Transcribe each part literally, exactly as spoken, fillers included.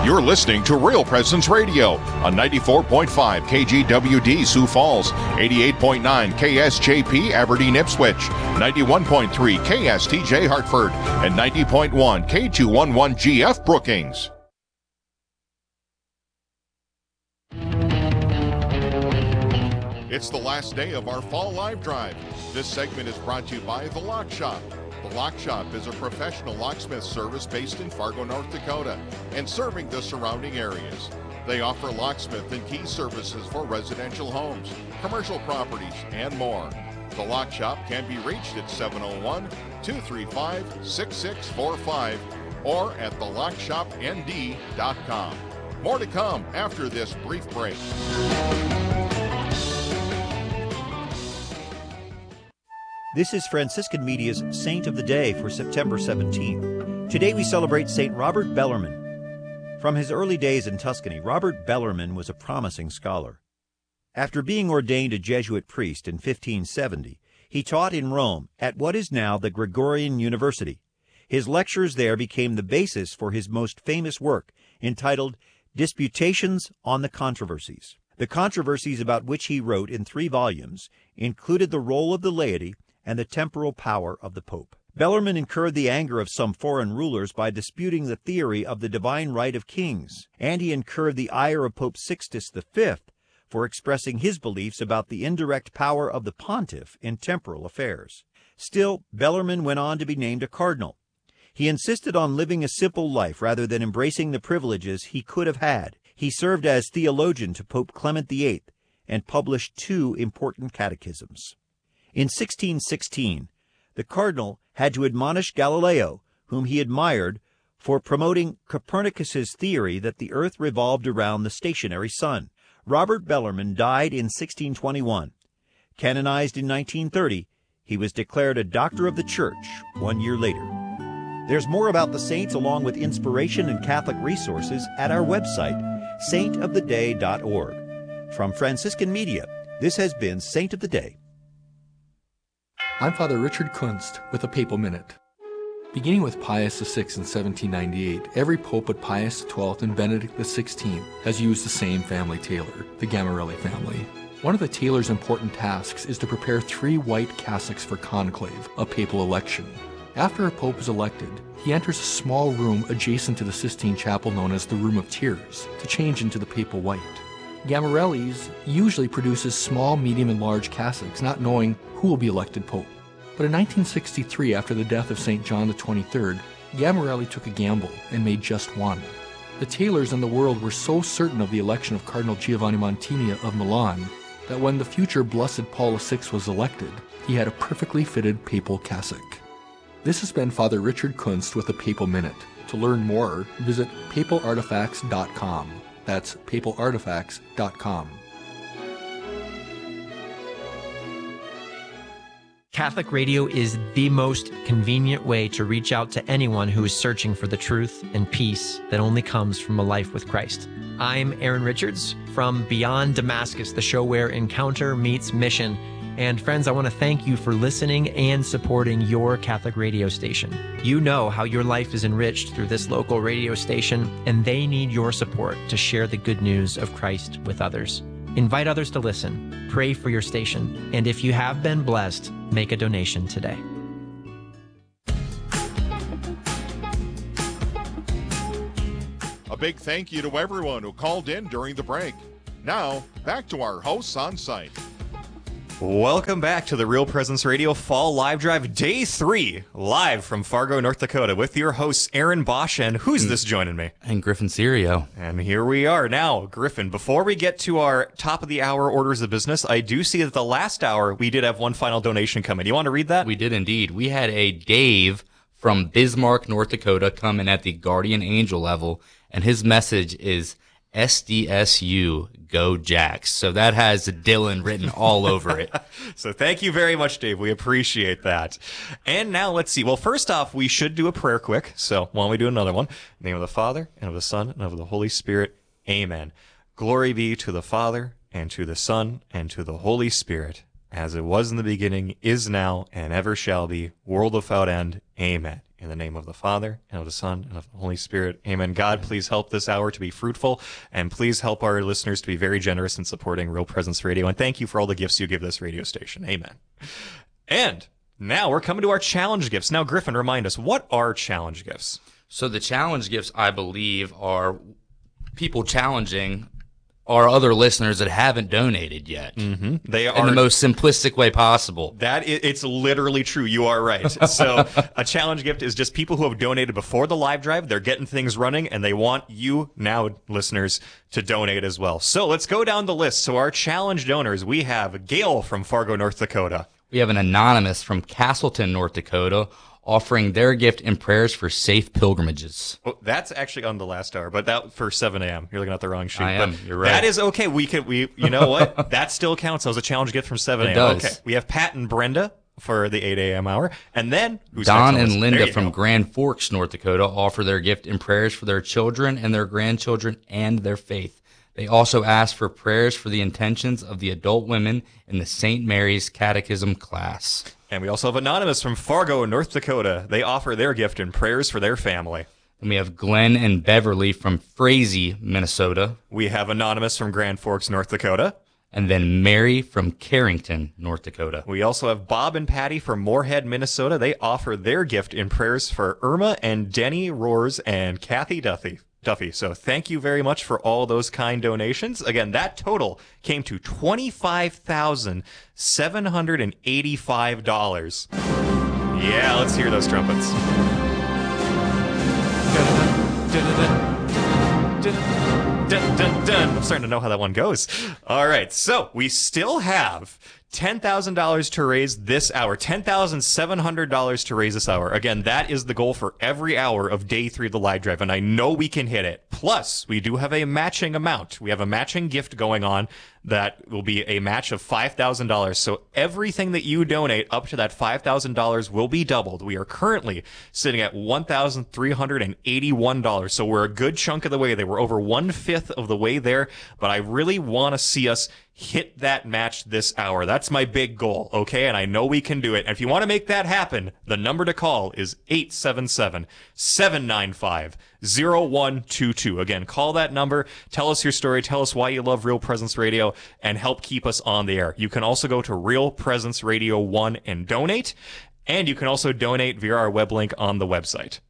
You're listening to Real Presence Radio on ninety-four point five K G W D Sioux Falls, eighty-eight point nine K S J P Aberdeen Ipswich, ninety-one point three K S T J Hartford, and ninety point one K two eleven G F Brookings. It's the last day of our Fall Live Drive. This segment is brought to you by The Lock Shop. The Lock Shop is a professional locksmith service based in Fargo, North Dakota, and serving the surrounding areas. They offer locksmith and key services for residential homes, commercial properties, and more. The Lock Shop can be reached at seven oh one, two three five, six six four five or at the lock shop n d dot com. More to come after this brief break. This is Franciscan Media's Saint of the Day for September seventeenth. Today we celebrate Saint Robert Bellarmine. From his early days in Tuscany, Robert Bellarmine was a promising scholar. After being ordained a Jesuit priest in fifteen seventy, he taught in Rome at what is now the Gregorian University. His lectures there became the basis for his most famous work, entitled Disputations on the Controversies. The controversies about which he wrote in three volumes included the role of the laity and the temporal power of the Pope. Bellarmine incurred the anger of some foreign rulers by disputing the theory of the divine right of kings, and he incurred the ire of Pope Sixtus the Fifth for expressing his beliefs about the indirect power of the pontiff in temporal affairs. Still, Bellarmine went on to be named a cardinal. He insisted on living a simple life rather than embracing the privileges he could have had. He served as theologian to Pope Clement the Eighth and published two important catechisms. In sixteen sixteen, the cardinal had to admonish Galileo, whom he admired, for promoting Copernicus's theory that the earth revolved around the stationary sun. Robert Bellarmine died in sixteen twenty-one. Canonized in nineteen thirty, he was declared a doctor of the Church one year later. There's more about the saints along with inspiration and Catholic resources at our website, saint of the day dot org. From Franciscan Media, this has been Saint of the Day. I'm Father Richard Kunst with a Papal Minute. Beginning with Pius the Sixth in seventeen ninety-eight, every pope but Pius the Twelfth and Benedict the Sixteenth has used the same family tailor, the Gamarelli family. One of the tailor's important tasks is to prepare three white cassocks for conclave, a papal election. After a pope is elected, he enters a small room adjacent to the Sistine Chapel known as the Room of Tears to change into the papal white. Gamarelli's usually produces small, medium, and large cassocks, not knowing who will be elected pope. But in nineteen sixty-three, after the death of Saint John the twenty-third, Gamarelli took a gamble and made just one. The tailors in the world were so certain of the election of Cardinal Giovanni Montini of Milan that when the future Blessed Paul the Sixth was elected, he had a perfectly fitted papal cassock. This has been Father Richard Kunst with a Papal Minute. To learn more, visit papal artifacts dot com. That's papal artifacts dot com. Catholic radio is the most convenient way to reach out to anyone who is searching for the truth and peace that only comes from a life with Christ. I'm Aaron Richards from Beyond Damascus, the show where encounter meets mission. And friends, I want to thank you for listening and supporting your Catholic radio station. You know how your life is enriched through this local radio station, and they need your support to share the good news of Christ with others. Invite others to listen, pray for your station, and if you have been blessed, make a donation today. A big thank you to everyone who called in during the break. Now, back to our hosts on site. Welcome back to the Real Presence Radio Fall Live Drive, Day three, live from Fargo, North Dakota, with your hosts, Aaron Bosch, and who's this joining me? And Griffin Serio. And here we are. Now, Griffin, before we get to our top of the hour orders of business, I do see that the last hour, we did have one final donation come in. You want to read that? We did indeed. We had a Dave from Bismarck, North Dakota, come in at the Guardian Angel level, and his message is S D S U, go Jacks. So that has Dylan written all over it. So thank you very much, Dave. We appreciate that. And now let's see. Well, first off, we should do a prayer quick. So why don't we do another one? In the name of the Father, and of the Son, and of the Holy Spirit. Amen. Glory be to the Father, and to the Son, and to the Holy Spirit, as it was in the beginning, is now, and ever shall be, world without end. Amen. In the name of the Father, and of the Son, and of the Holy Spirit. Amen. God, please help this hour to be fruitful, and please help our listeners to be very generous in supporting Real Presence Radio. And thank you for all the gifts you give this radio station. Amen. And now we're coming to our challenge gifts. Now, Griffin, remind us, what are challenge gifts? So the challenge gifts, I believe, are people challenging our other listeners that haven't donated yet. Mm-hmm. They are in the most simplistic way possible. That is, it's literally true. You are right. So a challenge gift is just people who have donated before the live drive. They're getting things running, and they want you now, listeners, to donate as well. So let's go down the list. So our challenge donors, we have Gail from Fargo, North Dakota. We have an anonymous from Castleton, North Dakota, offering their gift and prayers for safe pilgrimages. Oh, that's actually on the last hour, but that for seven a.m. You're looking at the wrong sheet. I am. But You're right. That is okay. We could. We. You know what? That still counts as a challenge gift from seven a.m. It does. Okay. We have Pat and Brenda for the eight a.m. hour, and then who's Don next on and this? Linda There you from go. Grand Forks, North Dakota, offer their gift and prayers for their children and their grandchildren and their faith. They also ask for prayers for the intentions of the adult women in the Saint Mary's Catechism class. And we also have Anonymous from Fargo, North Dakota. They offer their gift and prayers for their family. And we have Glenn and Beverly from Frazee, Minnesota. We have Anonymous from Grand Forks, North Dakota. And then Mary from Carrington, North Dakota. We also have Bob and Patty from Moorhead, Minnesota. They offer their gift in prayers for Irma and Denny Roars and Kathy Duffy. Duffy. So thank you very much for all those kind donations. Again, that total came to twenty-five thousand seven hundred eighty-five dollars. Yeah, let's hear those trumpets. Dun, dun, dun. I'm starting to know how that one goes. All right, so we still have ten thousand dollars to raise this hour, ten thousand seven hundred dollars to raise this hour. Again, that is the goal for every hour of day three of the live drive, and I know we can hit it. Plus, we do have a matching amount. We have a matching gift going on that will be a match of five thousand dollars. So everything that you donate up to that five thousand dollars will be doubled. We are currently sitting at one thousand three hundred eighty-one dollars. So we're a good chunk of the way there. We're over one-fifth of the way there, but I really want to see us hit that match this hour. That's my big goal, okay? And I know we can do it. And if you want to make that happen, the number to call is eight seven seven, seven nine five, zero one two two. Again, call that number, tell us your story, tell us why you love Real Presence Radio, and help keep us on the air. You can also go to Real Presence Radio one and donate, and you can also donate via our web link on the website.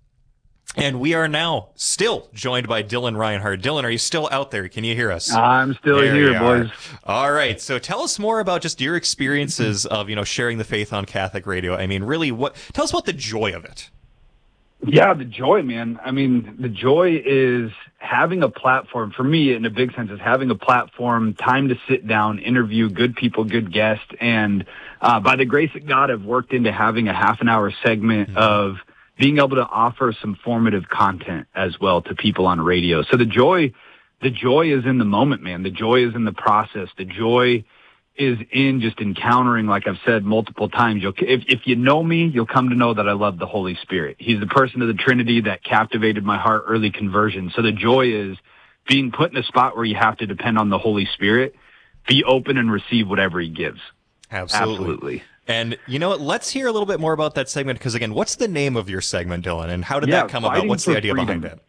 And we are now still joined by Dylan Reinhardt. Dylan, are you still out there? Can you hear us? I'm still There here, you boys. are. All right. So tell us more about just your experiences of, you know, sharing the faith on Catholic radio. I mean, really, what? Tell us about the joy of it. Yeah, the joy, man. I mean, the joy is having a platform. For me, in a big sense, is having a platform, time to sit down, interview good people, good guests. And uh, by the grace of God, I've worked into having a half an hour segment mm-hmm. of being able to offer some formative content as well to people on radio. So the joy, the joy is in the moment, man. The joy is in the process. The joy is in just encountering, like I've said multiple times. You'll, if, if you know me, you'll come to know that I love the Holy Spirit. He's the person of the Trinity that captivated my heart, early conversion. So the joy is being put in a spot where you have to depend on the Holy Spirit, be open and receive whatever he gives. Absolutely. Absolutely. And you know what? Let's hear a little bit more about that segment, because again, what's the name of your segment, Dylan, and how did yeah, that come about? What's the idea freedom. behind it?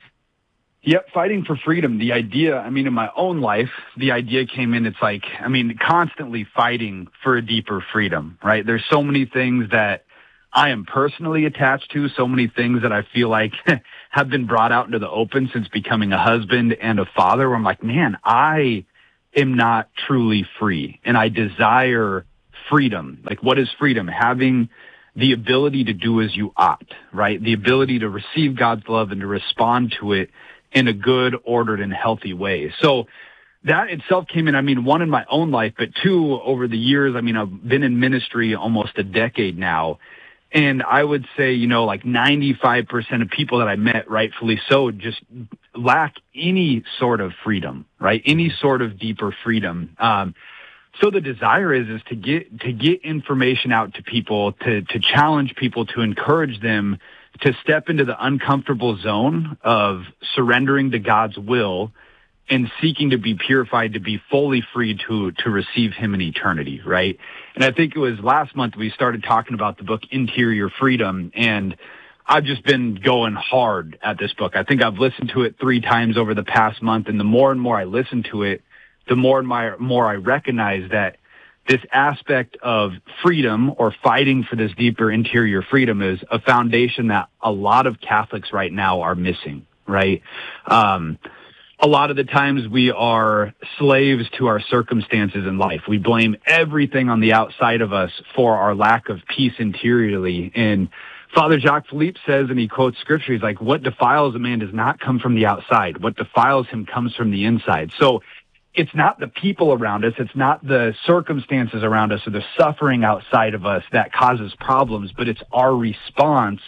Yep, fighting for freedom. The idea, I mean, in my own life, the idea came in, it's like, I mean, constantly fighting for a deeper freedom, right? There's so many things that I am personally attached to, so many things that I feel like have been brought out into the open since becoming a husband and a father, where I'm like, man, I am not truly free, and I desire freedom. Like, what is freedom? Having the ability to do as you ought, right? The ability to receive God's love and to respond to it in a good, ordered, and healthy way. So that itself came in, I mean, one, in my own life, but two, over the years. I mean, I've been in ministry almost a decade now, and I would say, you know, like ninety-five percent of people that I met, rightfully so, just lack any sort of freedom, right? Any sort of deeper freedom. Um, So the desire is, is to get, to get information out to people, to, to challenge people, to encourage them to step into the uncomfortable zone of surrendering to God's will and seeking to be purified, to be fully free to, to receive him in eternity, right? And I think it was last month we started talking about the book Interior Freedom, and I've just been going hard at this book. I think I've listened to it three times over the past month, and the more and more I listen to it, the more and more I recognize that this aspect of freedom or fighting for this deeper interior freedom is a foundation that a lot of Catholics right now are missing, right? Um, a lot of the times we are slaves to our circumstances in life. We blame everything on the outside of us for our lack of peace interiorly. And Father Jacques Philippe says, and he quotes scripture, he's like, what defiles a man does not come from the outside. What defiles him comes from the inside. So it's not the people around us. It's not the circumstances around us or the suffering outside of us that causes problems, but it's our response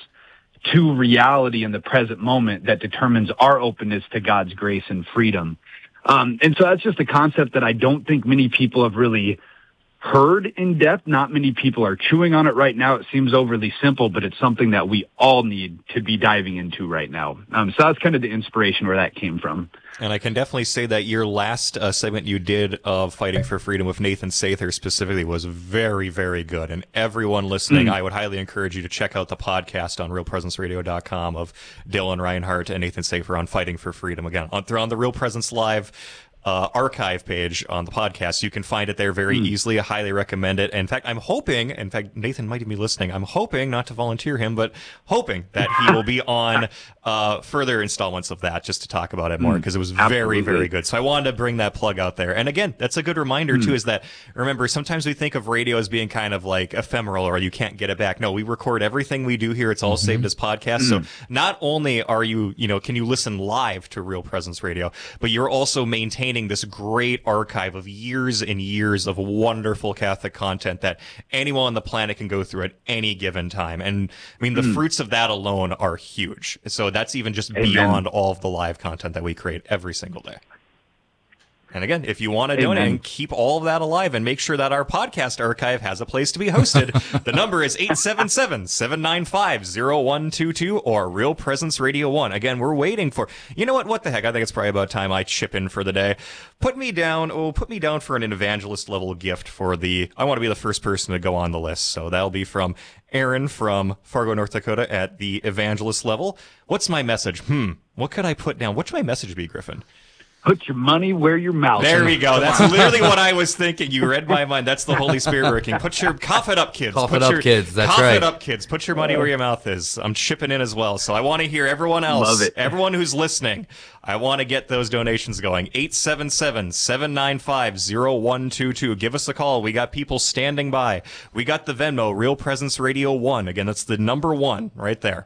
to reality in the present moment that determines our openness to God's grace and freedom. Um, and so that's just a concept that I don't think many people have really heard in depth. Not many people are chewing on it right now. It seems overly simple, but it's something that we all need to be diving into right now. Um, so that's kind of the inspiration where that came from. And I can definitely say that your last uh, segment you did of Fighting for Freedom with Nathan Sather specifically was very, very good. And everyone listening, mm. I would highly encourage you to check out the podcast on real presence radio dot com of Dylan Reinhardt and Nathan Sather on Fighting for Freedom. Again, on, they're on the Real Presence Live Uh, archive page on the podcast. You can find it there very mm. easily. I highly recommend it. In fact, I'm hoping, in fact, Nathan might be listening. I'm hoping, not to volunteer him, but hoping that he will be on uh, further installments of that just to talk about it more, because it was Absolutely. very, very good. So I wanted to bring that plug out there. And again, that's a good reminder mm. too, is that, remember, sometimes we think of radio as being kind of like ephemeral or you can't get it back. No, we record everything we do here. It's all mm-hmm. saved as podcasts. Mm. So not only are you, you know, can you listen live to Real Presence Radio, but you're also maintaining this great archive of years and years of wonderful Catholic content that anyone on the planet can go through at any given time. And I mean, the mm. fruits of that alone are huge. So that's even just Amen. beyond all of the live content that we create every single day. And again, if you want to donate and keep all of that alive and make sure that our podcast archive has a place to be hosted, the number is eight seven seven, seven nine five, zero one two two or Real Presence Radio one. Again, we're waiting for, you know what, what the heck, I think it's probably about time I chip in for the day. Put me down, oh, put me down for an evangelist level gift for the, I want to be the first person to go on the list. So that'll be from Aaron from Fargo, North Dakota at the evangelist level. What's my message? Hmm, what could I put down? What should my message be, Griffin? Put your money where your mouth is. There we go. That's literally what I was thinking. You read my mind. That's the Holy Spirit working. Put your, cough it up, kids. Cough Put it your, up, kids. That's cough right. Cough it up, kids. Put your money where your mouth is. I'm chipping in as well. So I want to hear everyone else. Love it. Everyone who's listening. I want to get those donations going. eight seven seven, seven nine five, zero one two two. Give us a call. We got people standing by. We got the Venmo, Real Presence Radio one. Again, that's the number one right there.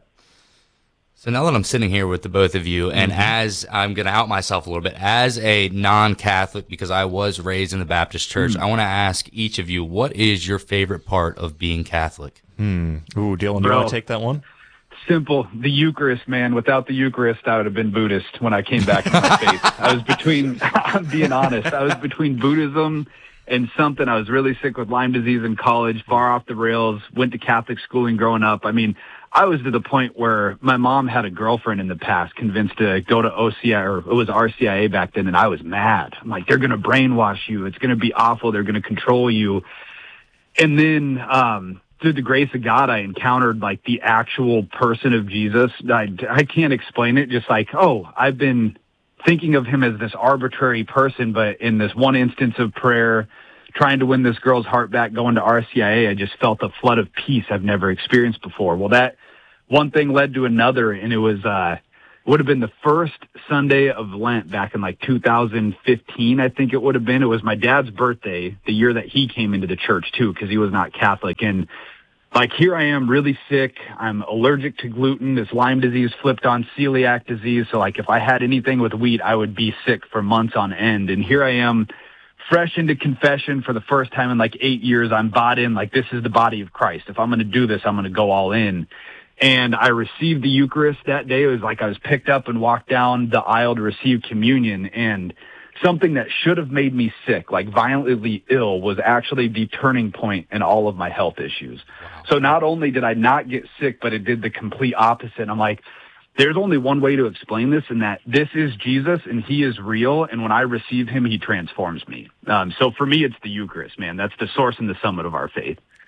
So now that I'm sitting here with the both of you, and mm-hmm. as I'm going to out myself a little bit, as a non-Catholic, because I was raised in the Baptist church, mm. I want to ask each of you, what is your favorite part of being Catholic? Hmm. Ooh, Dylan, do you want to take that one? Simple. The Eucharist, man. Without the Eucharist, I would have been Buddhist when I came back to my faith. I was between, I'm being honest, I was between Buddhism and something. I was really sick with Lyme disease in college, far off the rails, went to Catholic schooling growing up. I mean, I was to the point where my mom had a girlfriend in the past convinced to go to O C I, or it was R C I A back then, and I was mad. I'm like, they're going to brainwash you. It's going to be awful. They're going to control you. And then um, through the grace of God, I encountered like the actual person of Jesus. I, I can't explain it. Just like, oh, I've been thinking of him as this arbitrary person, but in this one instance of prayer, trying to win this girl's heart back, going to R C I A, I just felt a flood of peace I've never experienced before. Well, that one thing led to another, and it was, uh, it would have been the first Sunday of Lent back in like two thousand fifteen, I think it would have been. It was my dad's birthday, the year that he came into the church too, because he was not Catholic. And like, here I am really sick. I'm allergic to gluten. This Lyme disease flipped on celiac disease. So like, if I had anything with wheat, I would be sick for months on end. And here I am, fresh into confession for the first time in like eight years. I'm bought in, like, this is the body of Christ. If I'm going to do this, I'm going to go all in. And I received the Eucharist that day. It was like I was picked up and walked down the aisle to receive communion. And something that should have made me sick, like violently ill, was actually the turning point in all of my health issues. Wow. So not only did I not get sick, but it did the complete opposite. I'm like, there's only one way to explain this, and that this is Jesus, and he is real, and when I receive him, he transforms me. Um, so for me, it's the Eucharist, man. That's the source and the summit of our faith.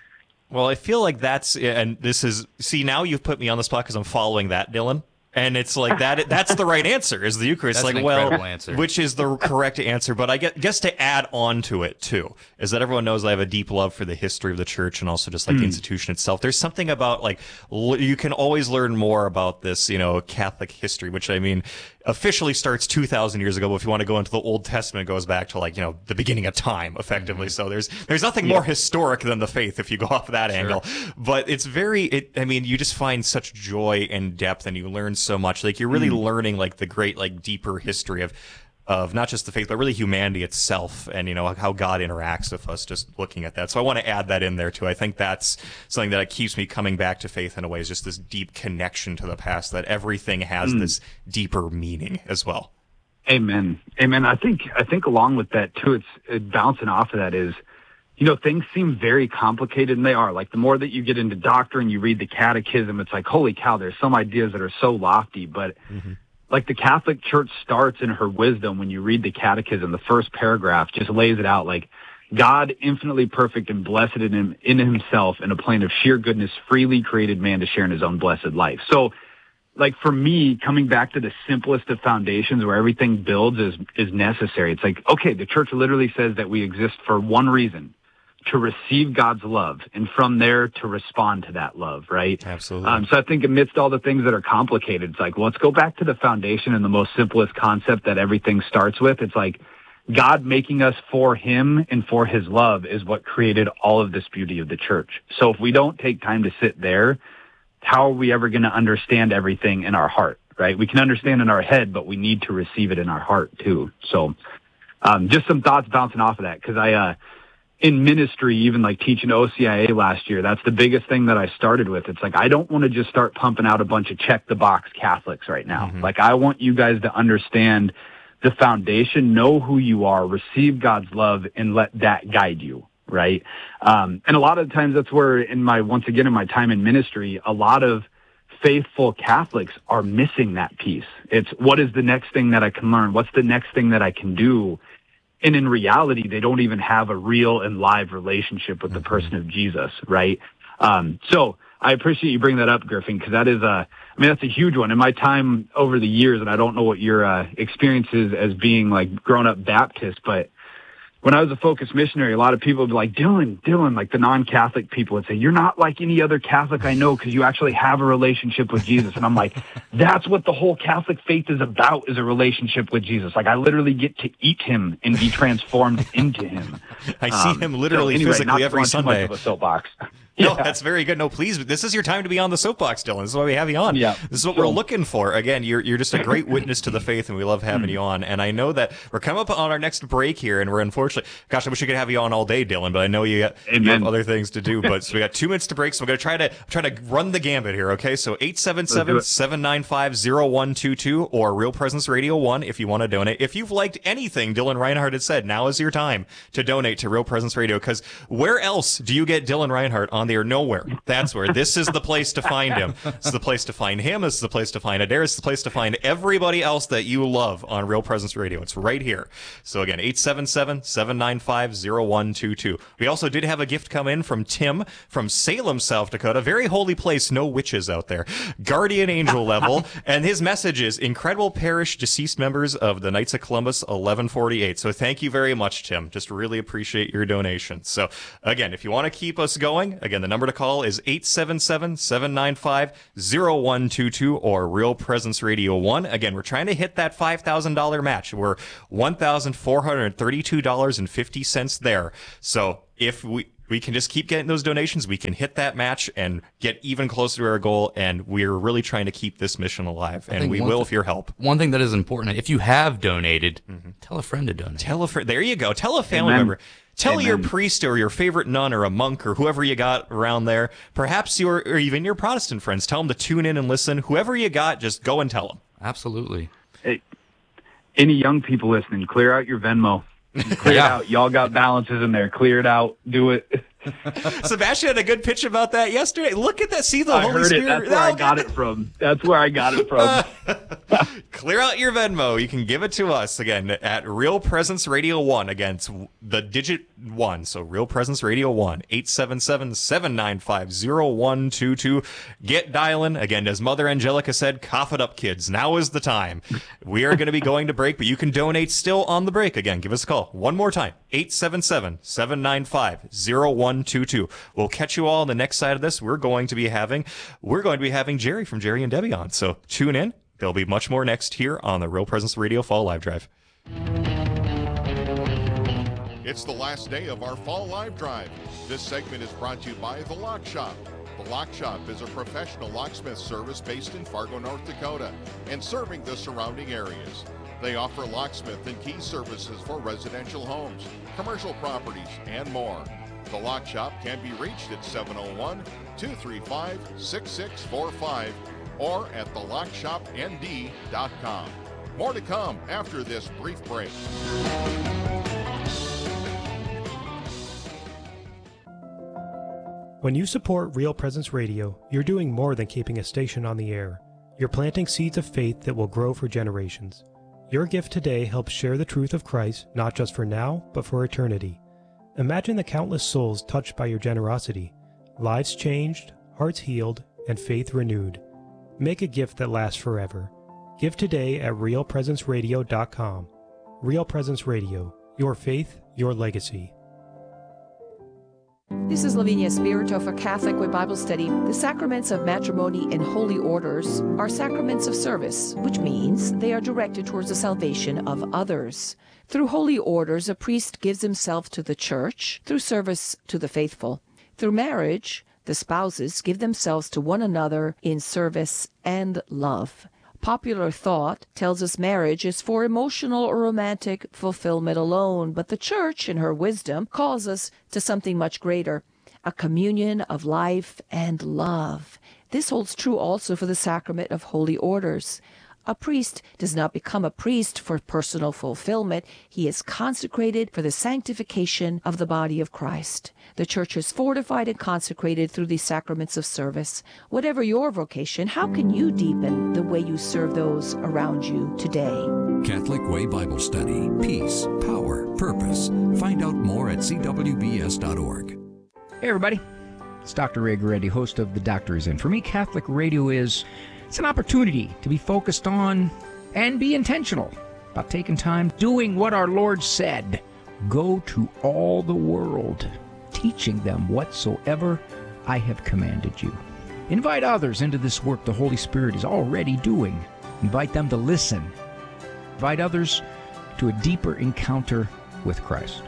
Well, I feel like that's, and this is, see, now you've put me on the spot because I'm following that, Dylan. And it's like that. That's the right answer. Is the Eucharist? That's like, an well, incredible answer. which is the correct answer? But I guess to add on to it too is that everyone knows I have a deep love for the history of the church and also just like mm. the institution itself. There's something about like l- you can always learn more about this, you know, Catholic history, which I mean officially starts two thousand years ago. But if you want to go into the Old Testament, it goes back to like you know the beginning of time, effectively. Mm-hmm. So there's there's nothing yeah. more historic than the faith if you go off that sure. angle. But it's very, it. I mean, you just find such joy and depth, and you learn so much. Like you're really learning like the great like deeper history of of not just the faith but really humanity itself, and you know how God interacts with us, just looking at that. So I want to add that in there too. I think that's something that keeps me coming back to faith in a way, is just this deep connection to the past, that everything has mm. this deeper meaning as well. Amen. Amen. I think I think along with that too, it's it, bouncing off of that is, you know, things seem very complicated, and they are. Like, the more that you get into doctrine, you read the catechism, it's like, holy cow, there's some ideas that are so lofty. But, mm-hmm. like, the Catholic Church starts in her wisdom. When you read the catechism, the first paragraph just lays it out like, God, infinitely perfect and blessed in, him, in himself, in a plane of sheer goodness, freely created man to share in his own blessed life. So, like, for me, coming back to the simplest of foundations where everything builds is, is necessary. It's like, okay, the church literally says that we exist for one reason: to receive God's love, and from there to respond to that love, right? Absolutely. Um, so I think amidst all the things that are complicated, it's like, well, let's go back to the foundation and the most simplest concept that everything starts with. It's like God making us for him and for his love is what created all of this beauty of the church. So if we don't take time to sit there, how are we ever going to understand everything in our heart, right? We can understand in our head, but we need to receive it in our heart too. So um, just some thoughts bouncing off of that, because I, uh, in ministry, even like teaching O C I A last year, that's the biggest thing that I started with. It's like, I don't want to just start pumping out a bunch of check the box Catholics right now. Mm-hmm. Like, I want you guys to understand the foundation, know who you are, receive God's love, and let that guide you, right? Um, and a lot of times that's where in my, once again, in my time in ministry, a lot of faithful Catholics are missing that piece. It's, what is the next thing that I can learn? What's the next thing that I can do? And in reality, they don't even have a real and live relationship with the person of Jesus, right? Um, so I appreciate you bringing that up, Griffin, because that is a, I mean, that's a huge one. In my time over the years, and I don't know what your uh, experience is as being like grown-up Baptist, but when I was a focused missionary, a lot of people would be like, Dylan, Dylan, like the non-Catholic people would say, you're not like any other Catholic I know because you actually have a relationship with Jesus. And I'm like, that's what the whole Catholic faith is about, is a relationship with Jesus. Like, I literally get to eat him and be transformed into him. I see um, him literally so anyway, physically every Sunday. Too much of a soapbox. No, yeah. That's very good. No, please, this is your time to be on the soapbox, Dylan. This is why we have you on. Yeah. This is what we're looking for. Again, you're you're just a great witness to the faith, and we love having you on. And I know that we're coming up on our next break here, and we're unfortunately, gosh, I wish we could have you on all day, Dylan, but I know you, got, you have other things to do. But so we got two minutes to break, so I'm going to try to try to run the gambit here, okay? So eight seven seven, seven nine five, zero one two two or Real Presence Radio one if you want to donate. If you've liked anything Dylan Reinhardt had said, now is your time to donate to Real Presence Radio, because where else do you get Dylan Reinhardt on the air? Nowhere. That's where. This is the place to find him. This is the place to find him. This is the place to find Adair. This is the place to find everybody else that you love on Real Presence Radio. It's right here. So again, eight seven seven, seven nine five, zero one two two. We also did have a gift come in from Tim from Salem, South Dakota. Very holy place. No witches out there. Guardian angel level. And his message is, incredible parish, deceased members of the Knights of Columbus, eleven forty-eight. So thank you very much, Tim. Just really appreciate your donation. So again, if you want to keep us going, again, the number to call is eight seven seven, seven nine five, zero one two two or Real Presence Radio one. Again, we're trying to hit that five thousand dollars match. We're one thousand four hundred thirty-two dollars and fifty cents there. So if we we can just keep getting those donations, we can hit that match and get even closer to our goal, and we're really trying to keep this mission alive, and we will th- with your help. One thing that is important, if you have donated, mm-hmm. tell a friend to donate. Tell a friend. There you go. Tell a family Amen. member. Tell Amen. your priest or your favorite nun or a monk or whoever you got around there, perhaps your or even your Protestant friends, tell them to tune in and listen. Whoever you got, just go and tell them. Absolutely. Hey, any young people listening, clear out your Venmo. Clear yeah. it out. Y'all got balances in there. Clear it out. Do it. Sebastian had a good pitch about that yesterday. Look at that. See the I Holy heard Spirit. it. That's where I Oh, got it from. That's where I got it from. Clear out your Venmo. You can give it to us again at Real Presence Radio one. Again, it's the digit one. So Real Presence Radio one, eight seven seven, seven nine five, zero one two two. Get dialing. Again, as Mother Angelica said, cough it up, kids. Now is the time. We are going to be going to break, but you can donate still on the break. Again, give us a call. One more time, eight seven seven, seven nine five, zero one two two. We'll catch you all on the next side of this. We're going to be having, we're going to be having Jerry from Jerry and Debbie on. So tune in. There'll be much more next here on the Real Presence Radio Fall Live Drive. It's the last day of our Fall Live Drive. This segment is brought to you by The Lock Shop. The Lock Shop is a professional locksmith service based in Fargo, North Dakota, and serving the surrounding areas. They offer locksmith and key services for residential homes, commercial properties, and more. The Lock Shop can be reached at seven oh one, two three five, six six four five or at the lock shop n d dot com. More to come after this brief break. When you support Real Presence Radio, you're doing more than keeping a station on the air. You're planting seeds of faith that will grow for generations. Your gift today helps share the truth of Christ, not just for now, but for eternity. Imagine the countless souls touched by your generosity, lives changed, hearts healed, and faith renewed. Make a gift that lasts forever. Give today at real presence radio dot com. Real Presence Radio, your faith, your legacy. This is Lavinia Spirito for Catholic Way Bible Study. The sacraments of matrimony and holy orders are sacraments of service, which means they are directed towards the salvation of others. Through holy orders, a priest gives himself to the church through service to the faithful. Through marriage, the spouses give themselves to one another in service and love. Popular thought tells us marriage is for emotional or romantic fulfillment alone, but the Church, in her wisdom, calls us to something much greater, a communion of life and love. This holds true also for the sacrament of holy orders. A priest does not become a priest for personal fulfillment. He is consecrated for the sanctification of the body of Christ. The Church is fortified and consecrated through these sacraments of service. Whatever your vocation, how can you deepen the way you serve those around you today? Catholic Way Bible Study. Peace, power, purpose. Find out more at c w b s dot org. Hey everybody, it's Doctor Ray Guarendi, host of The Doctor Is In. For me, Catholic radio is... it's an opportunity to be focused on and be intentional about taking time doing what our Lord said. Go to all the world, teaching them whatsoever I have commanded you. Invite others into this work the Holy Spirit is already doing. Invite them to listen. Invite others to a deeper encounter with Christ.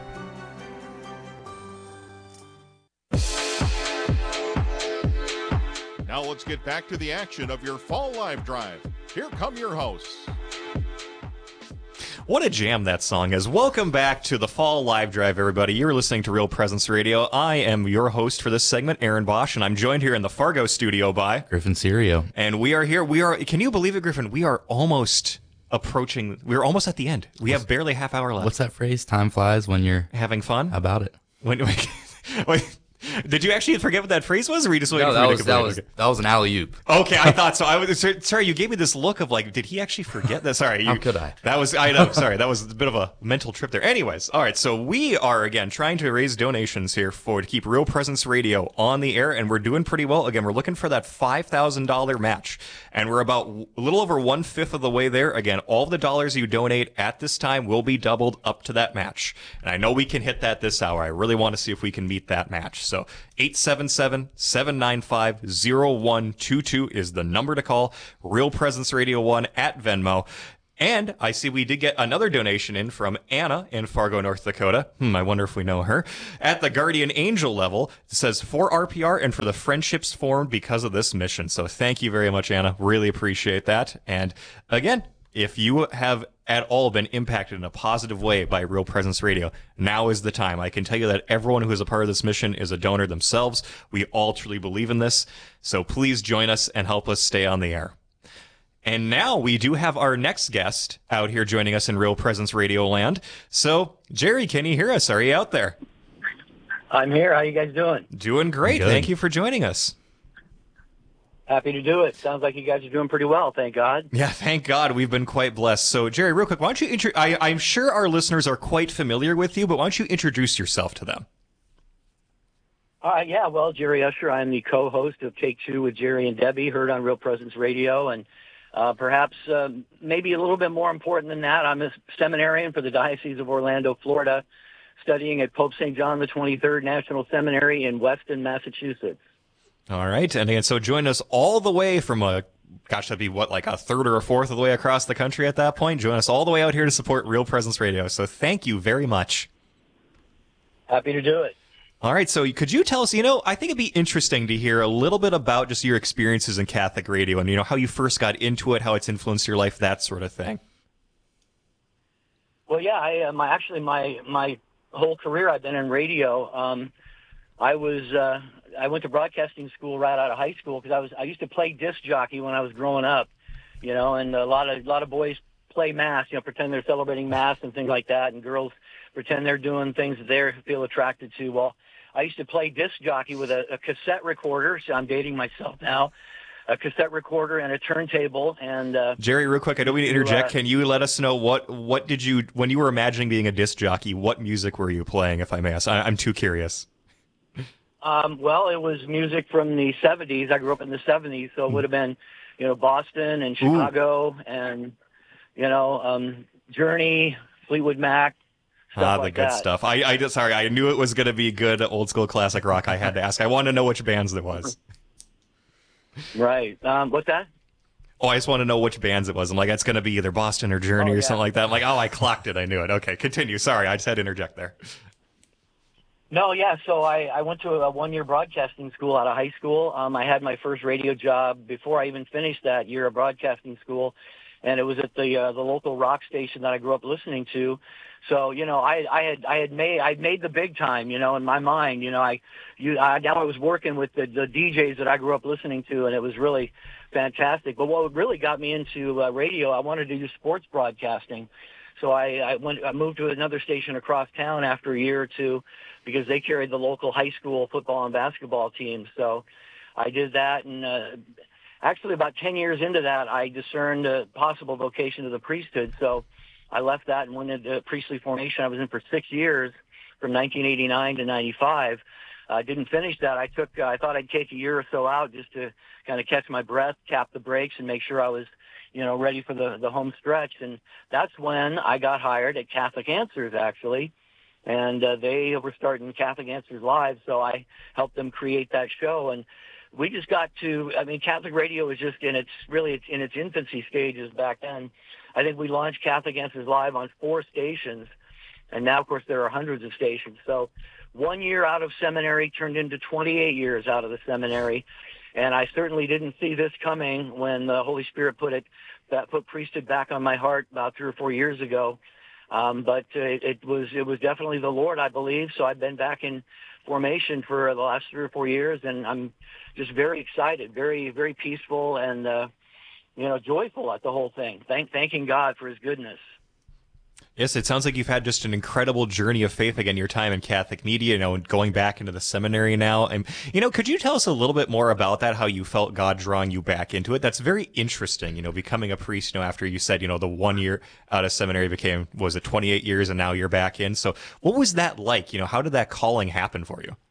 Now let's get back to the action of your Fall Live Drive. Here come your hosts. What a jam that song is. Welcome back to the Fall Live Drive, everybody. You're listening to Real Presence Radio. I am your host for this segment, Aaron Bosch, and I'm joined here in the Fargo studio by... Griffin Serio. And we are here. We are, can you believe it, Griffin? We are almost approaching, we're almost at the end. We have barely a half hour left. What's that phrase? Time flies when you're... having fun? How about it? When, wait, did you actually forget what that phrase was, or were you just waiting no, for that me was, to that complete was, it? that was an alley-oop. Okay, I thought so. I was sorry. You gave me this look of like, did he actually forget that? Sorry, you, How could I? That was I know. Sorry, that was a bit of a mental trip there. Anyways, all right. So we are again trying to raise donations here for to keep Real Presence Radio on the air, and we're doing pretty well. Again, we're looking for that five thousand dollar match, and we're about a little over one fifth of the way there. Again, all the dollars you donate at this time will be doubled up to that match, and I know we can hit that this hour. I really want to see if we can meet that match. So eight seven seven, seven nine five, zero one two two is the number to call. Real Presence Radio one at Venmo. And I see we did get another donation in from Anna in Fargo, North Dakota. Hmm, I wonder if we know her. At the Guardian Angel level, it says for R P R and for the friendships formed because of this mission. So thank you very much, Anna. Really appreciate that. And again, if you have at all been impacted in a positive way by Real Presence Radio, now is the time. I can tell you that everyone who is a part of this mission is a donor themselves. We all truly believe in this. So please join us and help us stay on the air. And now we do have our next guest out here joining us in Real Presence Radio land. So, Jerry, can you hear us? Are you out there? I'm here. How you guys doing? Doing great. Good. Thank you for joining us. Happy to do it. Sounds like you guys are doing pretty well, thank God. Yeah, thank God. We've been quite blessed. So, Jerry, real quick, why don't you intro- I, I'm sure our listeners are quite familiar with you, but why don't you introduce yourself to them? All right, yeah, well, Jerry Usher, I'm the co-host of Take Two with Jerry and Debbie, heard on Real Presence Radio, and uh, perhaps uh, maybe a little bit more important than that, I'm a seminarian for the Diocese of Orlando, Florida, studying at Pope Saint John the twenty-third National Seminary in Weston, Massachusetts. All right, and again, so join us all the way from a, gosh, that'd be what, like a third or a fourth of the way across the country at that point? Join us all the way out here to support Real Presence Radio, so thank you very much. Happy to do it. All right, so could you tell us, you know, I think it'd be interesting to hear a little bit about just your experiences in Catholic radio and, you know, how you first got into it, how it's influenced your life, that sort of thing. Well, yeah, I, uh, my actually, my my whole career I've been in radio. Um, I was, uh, I went to broadcasting school right out of high school because I was, I used to play disc jockey when I was growing up, you know, and a lot of, a lot of boys play mass, you know, pretend they're celebrating mass and things like that, and girls pretend they're doing things that they feel attracted to. Well, I used to play disc jockey with a, a cassette recorder, so I'm dating myself now, a cassette recorder and a turntable. And uh, Jerry, real quick, I don't mean to interject. Uh, Can you let us know what, what did you, when you were imagining being a disc jockey, what music were you playing, if I may ask? I, I'm too curious. Um, well, it was music from the seventies. I grew up in the seventies, so it would have been, you know, Boston and Chicago Ooh. and, you know, um, Journey, Fleetwood Mac. Stuff ah, the like good that. stuff. I, I just, sorry, I knew it was going to be good old school classic rock. I had to ask. I wanted to know which bands it was. Right. Um, what's that? Oh, I just want to know which bands it was. I'm like, it's going to be either Boston or Journey oh, or yeah. something like that. I'm like, oh, I clocked it. I knew it. Okay, continue. Sorry, I just had to interject there. No, yeah. So I, I went to a one-year broadcasting school out of high school. Um, I had my first radio job before I even finished that year of broadcasting school, and it was at the uh, the local rock station that I grew up listening to. So, you know, I, I had, I had made, I made the big time, you know, in my mind, you know, I, you, I, now I was working with the, the D Js that I grew up listening to, and it was really fantastic. But what really got me into uh, radio, I wanted to do sports broadcasting. So I, I went, I moved to another station across town after a year or two because they carried the local high school football and basketball teams. So I did that. And, uh, actually about ten years into that, I discerned a possible vocation to the priesthood. So I left that and went into priestly formation. I was in for six years, from nineteen eighty-nine to ninety-five. I uh, didn't finish that. I took. Uh, I thought I'd take a year or so out just to kind of catch my breath, tap the brakes, and make sure I was, you know, ready for the the home stretch. And that's when I got hired at Catholic Answers, actually, and uh, they were starting Catholic Answers Live, so I helped them create that show. And we just got to. I mean, Catholic radio was just in its really it's in its infancy stages back then. I think we launched Catholic Answers Live on four stations, and now, of course, there are hundreds of stations. So one year out of seminary turned into twenty-eight years out of the seminary, and I certainly didn't see this coming when the Holy Spirit put it, that put priesthood back on my heart about three or four years ago. Um, but uh, it, it was it was definitely the Lord, I believe. So I've been back in formation for the last three or four years, and I'm just very excited, very very peaceful, and uh, you know, joyful at the whole thing. Thank, thanking God for His goodness. Yes, it sounds like you've had just an incredible journey of faith again, your time in Catholic media, you know, and going back into the seminary now. And, you know, could you tell us a little bit more about that, how you felt God drawing you back into it? That's very interesting, you know, becoming a priest, you know, after you said, you know, the one year out of seminary became, was it twenty-eight years, and now you're back in. So what was that like? You know, how did that calling happen for you?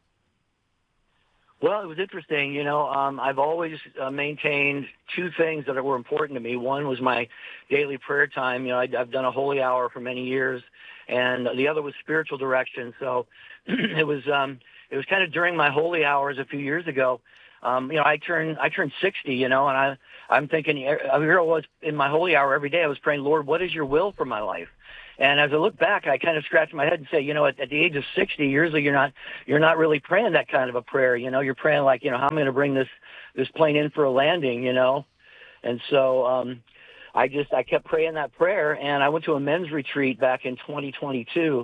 Well, it was interesting. You know, um, I've always uh, maintained two things that were important to me. One was my daily prayer time. You know, I, I've done a holy hour for many years, and the other was spiritual direction. So it was um, it was kind of during my holy hours a few years ago. Um, you know, I turned I turned sixty. You know, and I I'm thinking here I was in my holy hour every day. I was praying, Lord, what is your will for my life? And as I look back, I kind of scratch my head and say, you know, at, at the age of sixty, usually you're not you're not really praying that kind of a prayer. You know, you're praying like, you know, how am I going to bring this this plane in for a landing? You know, and so um, I just I kept praying that prayer, and I went to a men's retreat back in twenty twenty-two,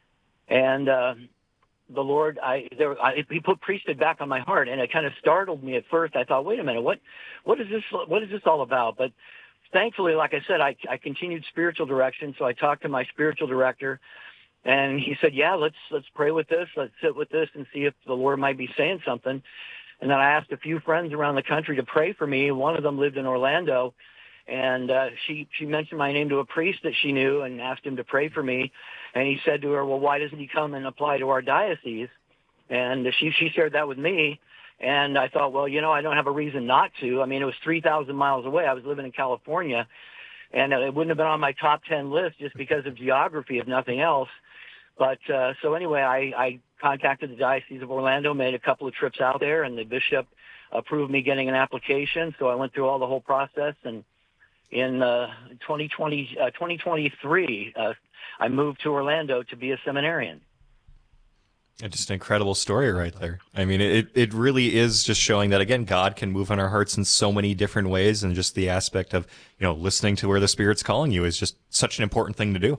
and uh, the Lord, I there I, He put priesthood back on my heart, and it kind of startled me at first. I thought, wait a minute, what what is this what is this all about? But thankfully, like I said, I, I continued spiritual direction, so I talked to my spiritual director, And he said, yeah, let's let's pray with this. Let's sit with this and see if the Lord might be saying something. And then I asked a few friends around the country to pray for me. One of them lived in Orlando, and uh, she she mentioned my name to a priest that she knew and asked him to pray for me. And he said to her, well, why doesn't he come and apply to our diocese? And she she shared that with me. And I thought, well, you know, I don't have a reason not to. I mean, it was three thousand miles away. I was living in California, and it wouldn't have been on my top ten list just because of geography, if nothing else. But uh, so anyway, I, I contacted the Diocese of Orlando, made a couple of trips out there, and the bishop approved me getting an application. So I went through all the whole process, and in uh, twenty twenty, uh, twenty twenty-three, uh, I moved to Orlando to be a seminarian. It's just an incredible story right there. I mean, it it really is just showing that, again, God can move on our hearts in so many different ways, and just the aspect of, you know, listening to where the Spirit's calling you is just such an important thing to do.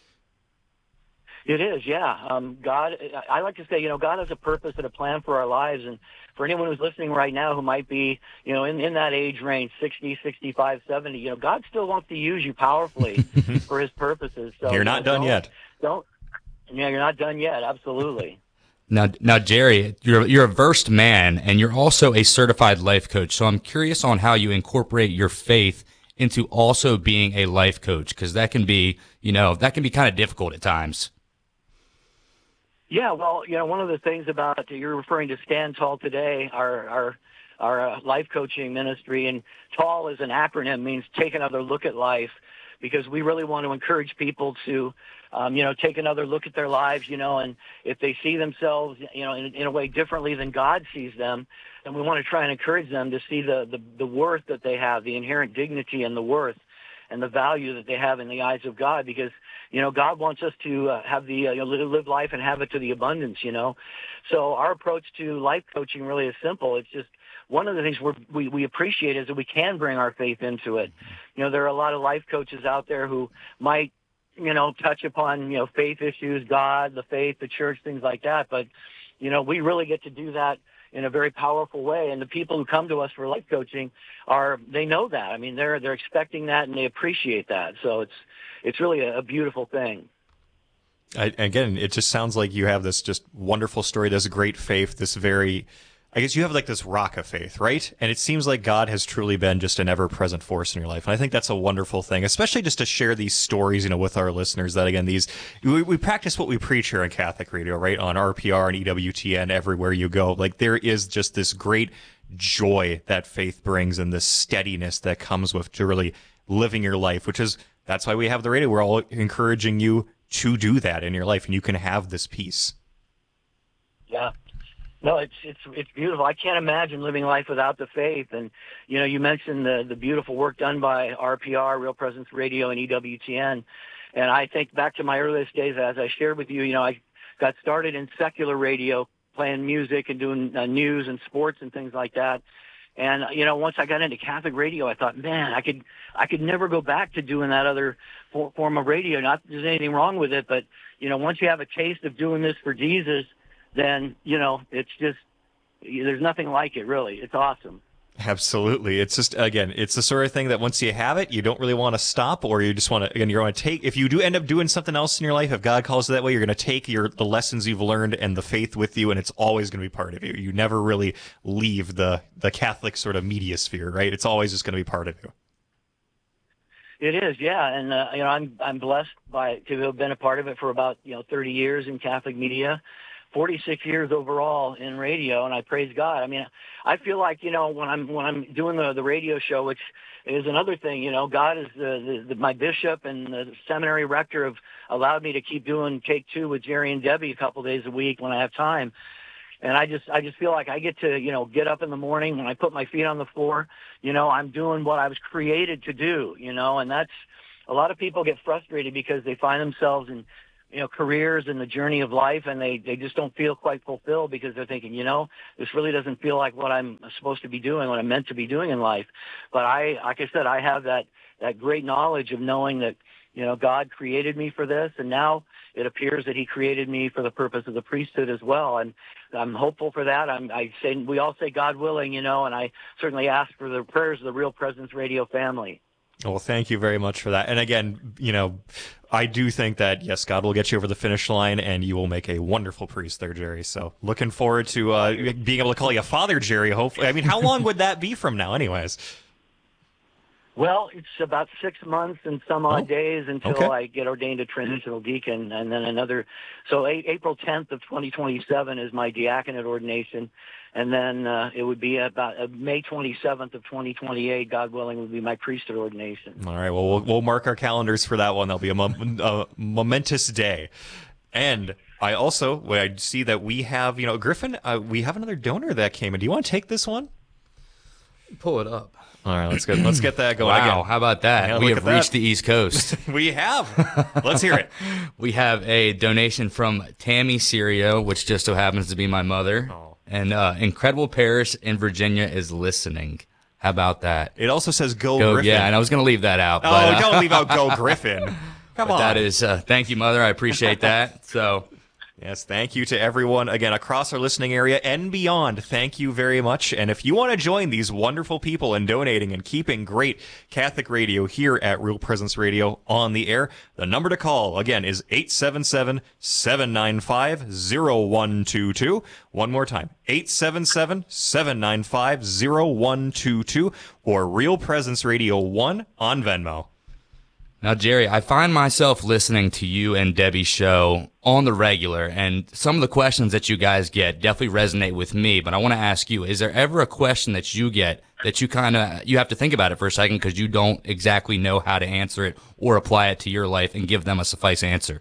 It is, yeah. Um, God, I like to say, you know, God has a purpose and a plan for our lives. And for anyone who's listening right now who might be, you know, in, in that age range, sixty, sixty-five, seventy, you know, God still wants to use you powerfully for his purposes. So You're not you know, done don't, yet. Don't, yeah, you're not done yet. Absolutely. Now, now, Jerry, you're you're a versed man, and you're also a certified life coach. So I'm curious on how you incorporate your faith into also being a life coach, because that can be, you know, that can be kind of difficult at times. Yeah, well, you know, one of the things about, you're referring to Stand Tall Today, our our our uh, life coaching ministry, and TALL is an acronym, means take another look at life, because we really want to encourage people to, um, you know, take another look at their lives, you know, and if they see themselves, you know, in, in a way differently than God sees them, then we want to try and encourage them to see the, the, the worth that they have, the inherent dignity and the worth and the value that they have in the eyes of God, because, you know, God wants us to uh, have the, uh, you know, live life and have it to the abundance, you know. So our approach to life coaching really is simple. It's just, one of the things we're, we we appreciate is that we can bring our faith into it. You know, there are a lot of life coaches out there who might, you know, touch upon, you know, faith issues, God, the faith, the church, things like that. But, you know, we really get to do that in a very powerful way. And the people who come to us for life coaching are, they know that. I mean, they're they're expecting that and they appreciate that. So it's it's really a, a beautiful thing. I, again, it just sounds like you have this just wonderful story, this great faith, this very, I guess you have like this rock of faith, right? And it seems like God has truly been just an ever-present force in your life. And I think that's a wonderful thing, especially just to share these stories, you know, with our listeners, that again, these, we, we practice what we preach here on Catholic Radio, right? On R P R and E W T N, everywhere you go. Like, there is just this great joy that faith brings and the steadiness that comes with to really living your life, which is, that's why we have the radio. We're all encouraging you to do that in your life, and you can have this peace. Yeah. No, it's it's it's beautiful. I can't imagine living life without the faith. And, you know, you mentioned the the beautiful work done by R P R, Real Presence Radio, and E W T N. And I think back to my earliest days, as I shared with you, you know, I got started in secular radio, playing music and doing uh, news and sports and things like that. And, you know, once I got into Catholic radio, I thought, man, I could I could never go back to doing that other for, form of radio. Not that there's anything wrong with it, but, you know, once you have a taste of doing this for Jesus, then, you know, it's just, there's nothing like it, really. It's awesome. Absolutely. It's just, again, it's the sort of thing that once you have it, you don't really want to stop, or you just want to, again, you're going to take, if you do end up doing something else in your life, if God calls it that way, you're going to take your the lessons you've learned and the faith with you, and it's always going to be part of you. You never really leave the, the Catholic sort of media sphere, right? It's always just going to be part of you. It is, yeah. And, uh, you know, I'm, I'm blessed by, to have been a part of it for about, you know, thirty years in Catholic media. forty-six years overall in radio, and I praise God. I mean, I feel like, you know, when I'm when I'm doing the the radio show, which is another thing, you know, God is the, the, the my bishop and the seminary rector have allowed me to keep doing Take Two with Jerry and Debbie a couple days a week when I have time. And I just I just feel like I get to, you know, get up in the morning when I put my feet on the floor, you know, I'm doing what I was created to do, you know, and that's, a lot of people get frustrated because they find themselves in, you know, careers and the journey of life, and they, they just don't feel quite fulfilled because they're thinking, you know, this really doesn't feel like what I'm supposed to be doing, what I'm meant to be doing in life. But I, like I said, I have that, that great knowledge of knowing that, you know, God created me for this, and now it appears that he created me for the purpose of the priesthood as well. And I'm hopeful for that. I'm, I say, we all say God willing, you know, and I certainly ask for the prayers of the Real Presence Radio family. Well, thank you very much for that. And again, you know, I do think that, yes, God will get you over the finish line, and you will make a wonderful priest there, Jerry. So looking forward to uh, being able to call you Father Jerry, hopefully. I mean, how long would that be from now anyways? Well, it's about six months and some odd Oh, days until okay. I get ordained a transitional deacon, and then another. So a- April tenth of twenty twenty-seven is my diaconate ordination, and then uh, it would be about uh, May twenty-seventh of twenty twenty-eight, God willing, would be my priesthood ordination. All right, well, we'll, we'll mark our calendars for that one. That'll be a, mom- a momentous day. And I also, well, I see that we have, you know, Griffin, uh, we have another donor that came in. Do you want to take this one? Pull it up. All right, let's get let's get that going. Wow, again. how about that? Yeah, we look have at reached that. the East Coast. We have. Let's hear it. We have a donation from Tammy Serio, which just so happens to be my mother. Oh. And uh, Incredible Parish in Virginia is listening. How about that? It also says Go, Go Griffin. Yeah, and I was going to leave that out. Oh, but, uh, don't leave out Go Griffin. Come but on. that is, uh, thank you, Mother. I appreciate that. So, Yes, thank you to everyone, again, across our listening area and beyond. Thank you very much. And if you want to join these wonderful people in donating and keeping great Catholic radio here at Real Presence Radio on the air, the number to call, again, is eight seven seven, seven nine five, zero one two two. One more time, eight seven seven, seven nine five, zero one two two, or Real Presence Radio one on Venmo. now, Jerry, I find myself listening to you and Debbie's show on the regular, and some of the questions that you guys get definitely resonate with me, but I want to ask you, is there ever a question that you get that you kind of, you have to think about it for a second because you don't exactly know how to answer it or apply it to your life and give them a suffice answer?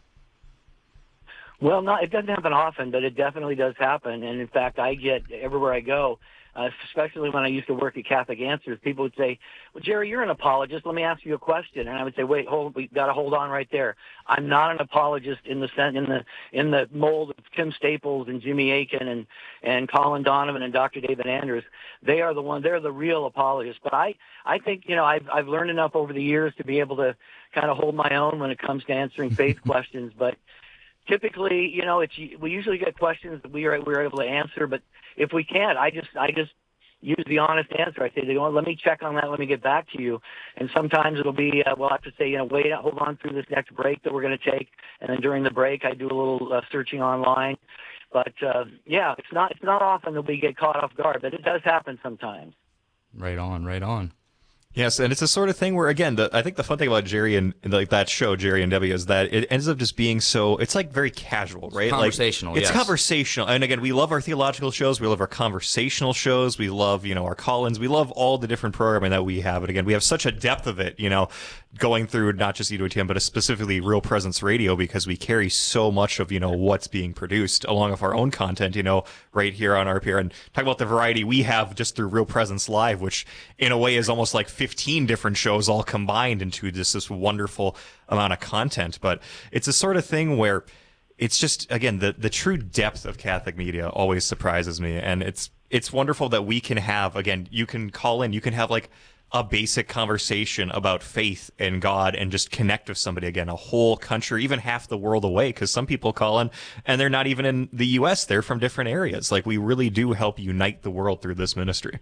Well, not, it doesn't happen often, but it definitely does happen. And in fact, I get everywhere I go, uh, especially when I used to work at Catholic Answers, people would say, well, Jerry, you're an apologist. Let me ask you a question. And I would say, wait, hold, we got to hold on right there. I'm not an apologist in the sen- in the in the mold of Tim Staples and Jimmy Aiken and and Colin Donovan and Doctor David Andrews. They are the one. They're the real apologists. But I I think you know I've I've learned enough over the years to be able to kind of hold my own when it comes to answering faith questions. But typically, you know, it's we usually get questions that we are we're able to answer, but if we can't, I just I just use the honest answer. I say, you know, let me check on that, let me get back to you. And sometimes it'll be uh, we'll have to say, you know, wait, hold on through this next break that we're going to take, and then during the break, I do a little uh, searching online. But uh, yeah, it's not it's not often that we get caught off guard, but it does happen sometimes. Right on, right on. Yes, and it's a sort of thing where, again, the, I think the fun thing about Jerry and, and like that show, Jerry and Debbie, is that it ends up just being so, it's like very casual, right? Conversational, like, It's yes. conversational. And again, we love our theological shows. We love our conversational shows. We love, you know, our call-ins. We love all the different programming that we have. And again, we have such a depth of it, you know, going through not just E W T M, but specifically Real Presence Radio, because we carry so much of, you know, what's being produced along with our own content, you know, right here on R P R. And talk about the variety we have just through Real Presence Live, which in a way is almost like fifteen different shows all combined into this, this wonderful amount of content. But it's a sort of thing where it's just, again, the, the true depth of Catholic media always surprises me. And it's, it's wonderful that we can have, again, you can call in, you can have like a basic conversation about faith and God and just connect with somebody, again, a whole country, even half the world away, because some people call in and they're not even in the U S, they're from different areas. Like, we really do help unite the world through this ministry.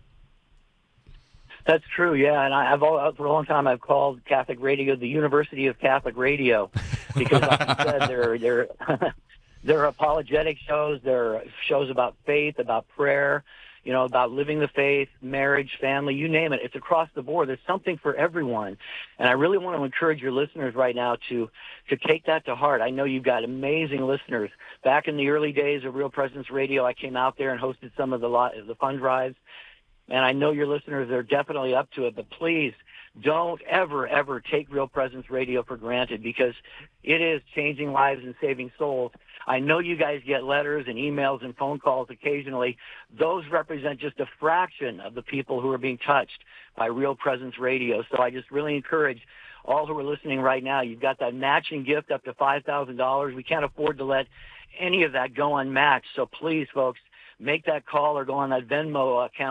That's true, yeah. And I, I've all, for a long time I've called Catholic Radio the University of Catholic Radio because, like you said, they're they're they're apologetic shows. They're shows about faith, about prayer, you know, about living the faith, marriage, family, you name it. It's across the board. There's something for everyone. And I really want to encourage your listeners right now to to take that to heart. I know you've got amazing listeners. Back in the early days of Real Presence Radio, I came out there and hosted some of the the fund drives. And I know your listeners are definitely up to it, but please don't ever, ever take Real Presence Radio for granted, because it is changing lives and saving souls. I know you guys get letters and emails and phone calls occasionally. Those represent just a fraction of the people who are being touched by Real Presence Radio. So I just really encourage all who are listening right now, you've got that matching gift up to five thousand dollars. We can't afford to let any of that go unmatched. So please, folks, make that call or go on that Venmo account